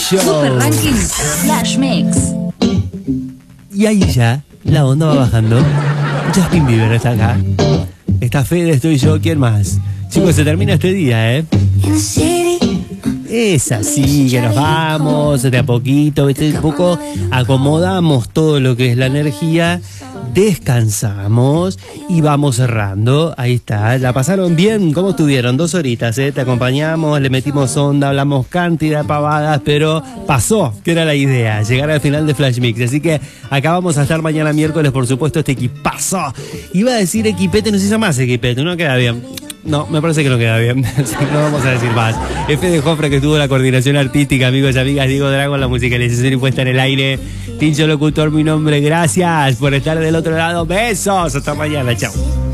Show. Super Ranking Flash Mix. Y ahí ya, la onda va bajando. Justin Bieber está acá. Está Fede, estoy yo, ¿quién más? Chicos, se termina este día, ¿eh? Es así, que nos vamos de a poquito, ¿viste? Un poco acomodamos todo lo que es la energía, descansamos y vamos cerrando. Ahí está, ¿la pasaron bien? ¿Cómo estuvieron? 2 horitas, ¿eh? Te acompañamos, le metimos onda, hablamos cantidad de pavadas, pero pasó, que era la idea, llegar al final de Flash Mix. Así que acá vamos a estar mañana miércoles, por supuesto, este equipazo. Iba a decir equipete, no se llama más equipete, no queda bien. No, me parece que no queda bien, así que no vamos a decir más. F de Jofre, que tuvo la coordinación artística, amigos y amigas, Diego Drago, la musicalización y puesta en el aire. Tincho Locutor, mi nombre, gracias por estar del otro lado, besos, hasta mañana, chao.